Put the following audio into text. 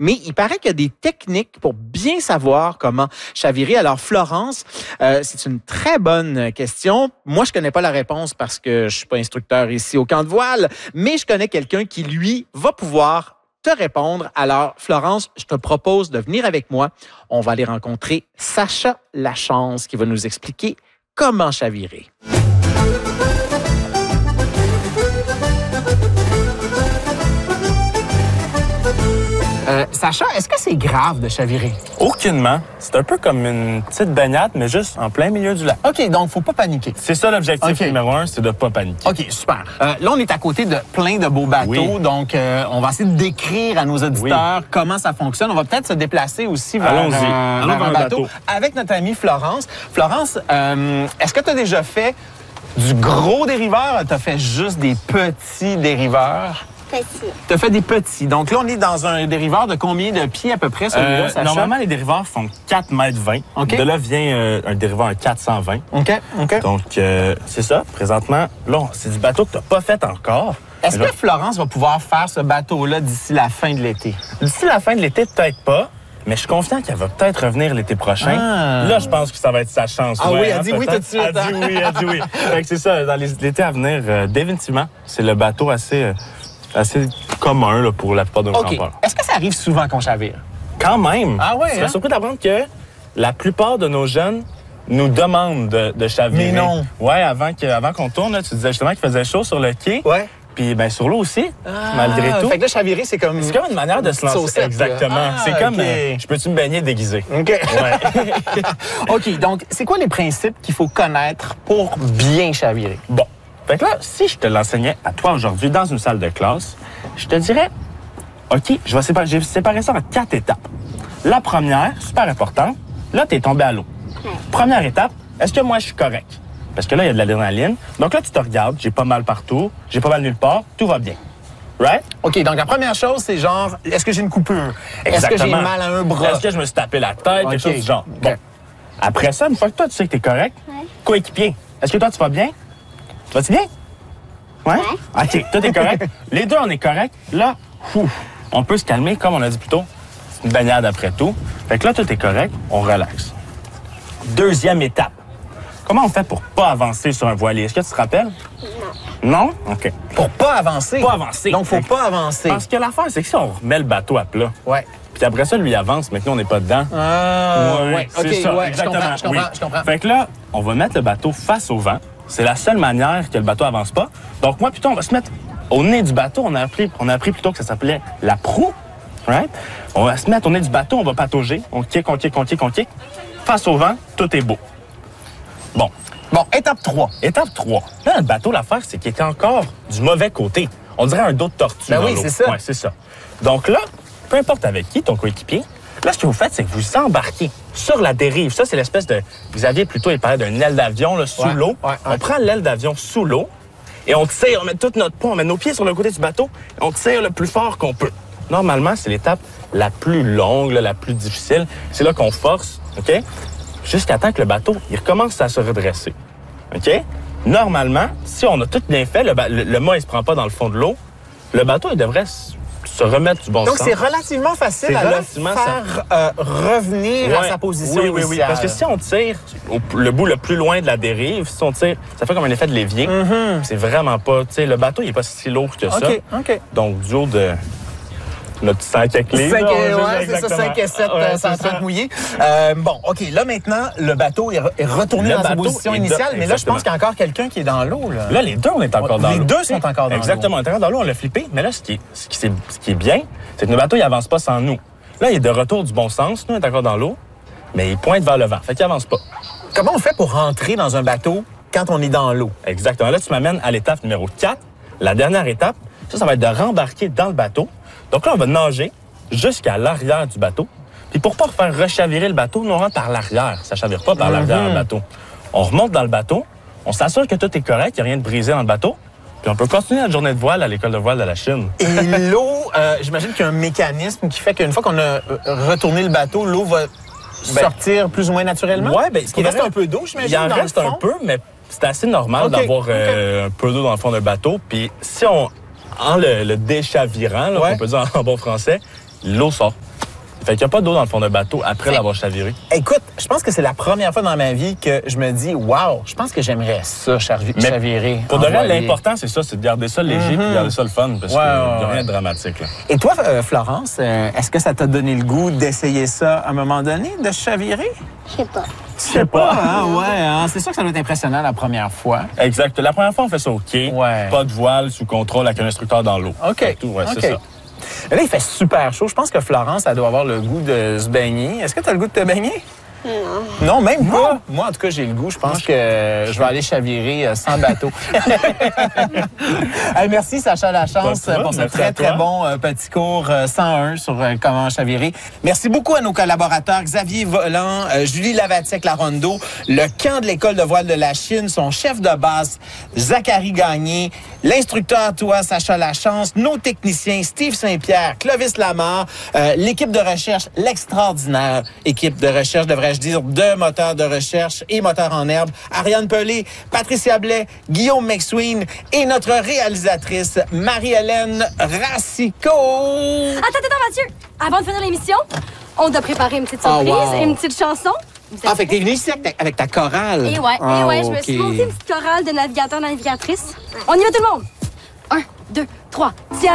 mais il paraît qu'il y a des techniques pour bien savoir comment chavirer. Alors, Florence, c'est une très bonne question. Moi, je connais pas la réponse parce que je suis pas instructeur ici au camp de voile, mais je connais quelqu'un qui, lui, va pouvoir te répondre. Alors, Florence, je te propose de venir avec moi. On va aller rencontrer Sacha Lachance qui va nous expliquer comment chavirer. Sacha, est-ce que c'est grave de chavirer? Aucunement. C'est un peu comme une petite baignade, mais juste en plein milieu du lac. OK, donc faut pas paniquer. C'est ça l'objectif numéro 1, c'est de pas paniquer. OK, super. Là, on est à côté de plein de beaux bateaux, donc on va essayer de décrire à nos auditeurs comment ça fonctionne. On va peut-être se déplacer aussi vers, vers un bateau avec notre amie Florence. Florence, est-ce que tu as déjà fait du gros dériveur? Tu as fait juste des petits dériveurs? Tu as fait des petits. Donc là, on est dans un dériveur de combien de pieds à peu près, celui-là, Sacha? Normalement, les dériveurs font 4,20 m. Okay. De là vient un dériveur à 420. OK. Donc, c'est ça. Présentement, là, c'est du bateau que tu n'as pas fait encore. Est-ce que Florence va pouvoir faire ce bateau-là d'ici la fin de l'été? D'ici la fin de l'été, peut-être pas. Mais je suis confiant qu'elle va peut-être revenir l'été prochain. Là, je pense que ça va être sa chance. Ah oui, elle dit oui tout de suite. Elle dit oui. Fait que c'est ça. Dans l'été à venir, définitivement, c'est le bateau assez commun là, pour la plupart de nos campeurs. Est-ce que ça arrive souvent qu'on chavire? Quand même. Ah ouais, Je serais surpris d'apprendre que la plupart de nos jeunes nous demandent de chavirer. Mais non. Ouais, avant qu'on tourne, là, tu disais justement qu'il faisait chaud sur le quai. Ouais. Puis ben sur l'eau aussi, malgré tout. Fait que là, chavirer, c'est comme une manière de se lancer. Saucette, exactement. C'est comme, je peux-tu me baigner déguisé? OK. Ouais. OK, donc, c'est quoi les principes qu'il faut connaître pour bien chavirer? Bon. Fait que là, si je te l'enseignais à toi aujourd'hui dans une salle de classe, je te dirais, OK, j'ai séparé ça en 4 étapes. La première, super importante, là, t'es tombé à l'eau. Première étape, est-ce que moi, je suis correct? Parce que là, il y a de l'adrénaline. Donc là, tu te regardes, j'ai pas mal partout, j'ai pas mal nulle part, tout va bien. Right? OK, donc la première chose, c'est genre, est-ce que j'ai une coupure? Exactement. Est-ce que j'ai mal à un bras? Est-ce que je me suis tapé la tête? Quelque chose du genre. Bon. Après ça, une fois que toi, tu sais que t'es correct, coéquipier, est-ce que toi, tu vas bien? Tu vas-tu bien? Ouais? OK, toi, t'es correct. Les deux, on est correct. Là, on peut se calmer, comme on a dit plus tôt. C'est une baignade après tout. Fait que là, tout est correct, on relaxe. Deuxième étape. Comment on fait pour pas avancer sur un voilier? Est-ce que tu te rappelles? Non. Non? OK. Pour pas avancer? Pas avancer. Donc, faut pas avancer. Parce que l'affaire, c'est que si on remet le bateau à plat, ouais. Puis après ça, lui avance, mais que nous, on n'est pas dedans. Ouais. C'est ça, ouais, exactement. Je comprends. Fait que là, on va mettre le bateau face au vent. C'est la seule manière que le bateau avance pas. Donc moi, plutôt, on va se mettre au nez du bateau. On a appris plutôt que ça s'appelait la proue. Right? On va se mettre au nez du bateau, on va patauger. On kick. Face au vent, tout est beau. Bon, étape 3. Étape 3. Là, le bateau, l'affaire, c'est qu'il est encore du mauvais côté. On dirait un dos de tortue. Ben oui, c'est ça. Ouais, c'est ça. Donc là, peu importe avec qui, ton coéquipier, là, ce que vous faites, c'est que vous embarquez sur la dérive. Ça, c'est l'espèce de... Xavier, plutôt, il parlait d'une aile d'avion là, sous l'eau. Ouais. On prend l'aile d'avion sous l'eau et on tire, on met tout notre poids, on met nos pieds sur le côté du bateau et on tire le plus fort qu'on peut. Normalement, c'est l'étape la plus longue, la plus difficile. C'est là qu'on force, OK? Jusqu'à temps que le bateau, il recommence à se redresser. OK? Normalement, si on a tout bien fait, le mât, il se prend pas dans le fond de l'eau, le bateau, il devrait se remettre du bon sens. Donc, c'est relativement facile à le faire revenir à sa position initiale. Oui. Parce que si on tire le bout le plus loin de la dérive, si on tire, ça fait comme un effet de levier. C'est vraiment pas... Tu sais, le bateau, il est pas si lourd que ça. OK. Donc, du haut de... notre 5 à clé. C'est ça, 5 et 7, 130 mouillés. Bon, OK, là, maintenant, le bateau est retourné dans sa position initiale, mais là, je pense qu'il y a encore quelqu'un qui est dans l'eau. Là, les deux, on est encore dans l'eau. Les deux sont encore dans l'eau. Exactement, on est encore dans l'eau, on l'a flippé, mais là, ce qui est bien, c'est que le bateau, il avance pas sans nous. Là, il est de retour du bon sens, nous, on est encore dans l'eau, mais il pointe vers le vent, fait qu'il avance pas. Comment on fait pour rentrer dans un bateau quand on est dans l'eau? Exactement. Là, tu m'amènes à l'étape numéro 4. La dernière étape, ça va être de rembarquer dans le bateau. Donc là, on va nager jusqu'à l'arrière du bateau. Puis pour pas faire rechavirer le bateau, nous, on rentre par l'arrière. Ça chavire pas par l'arrière du bateau. On remonte dans le bateau, on s'assure que tout est correct, qu'il n'y a rien de brisé dans le bateau. Puis on peut continuer notre journée de voile à l'école de voile de la Chine. Et l'eau, j'imagine qu'il y a un mécanisme qui fait qu'une fois qu'on a retourné le bateau, l'eau va sortir plus ou moins naturellement? Oui, bien, il reste un peu d'eau, j'imagine. Il en reste un peu, mais c'est assez normal d'avoir un peu d'eau dans le fond d'un bateau. Puis si on... En le déchavirant, là, on peut dire en bon français, l'eau sort. Fait qu'il n'y a pas d'eau dans le fond d'un bateau après l'avoir chaviré. Écoute, je pense que c'est la première fois dans ma vie que je me dis, wow, je pense que j'aimerais ça, chavirer. Pour de vrai, l'important, c'est ça, c'est de garder ça léger et de garder ça le fun, parce qu'il n'y a rien de dramatique. Là. Et toi, Florence, est-ce que ça t'a donné le goût d'essayer ça à un moment donné, de chavirer? Je sais pas. Je sais pas, hein, ouais. Hein? C'est sûr que ça doit être impressionnant la première fois. Exact. La première fois, on fait ça au quai. Ouais. Pas de voile, sous contrôle, avec un instructeur dans l'eau. OK. Tout, ouais, c'est ça. Là, il fait super chaud. Je pense que Florence, elle doit avoir le goût de se baigner. Est-ce que tu as le goût de te baigner? Non. Non, même pas. Moi, en tout cas, j'ai le goût. Je pense que je vais aller chavirer sans bateau. Hey, merci, Sacha Lachance, pour ce très, très bon petit cours 101 sur comment chavirer. Merci beaucoup à nos collaborateurs Xavier Volant, Julie Lavatiec-Larondo, le camp de l'École de voile de la Chine, son chef de base, Zachary Gagné, l'instructeur, toi, Sacha Lachance, nos techniciens, Steve Saint-Pierre, Clovis Lamar, l'équipe de recherche, l'extraordinaire équipe de recherche, devrais-je dire, de moteurs de recherche et moteurs en herbe, Ariane Pelé, Patricia Blais, Guillaume McSween et notre réalisatrice, Marie-Hélène Racicot. Attends, Mathieu. Avant de finir l'émission, on doit préparer une petite surprise et une petite chanson. Ah, fait que t'es venu ici avec ta chorale. Et ouais, je me suis montée une petite chorale de navigateurs, navigatrices. On y va tout le monde. 1, 2, 3.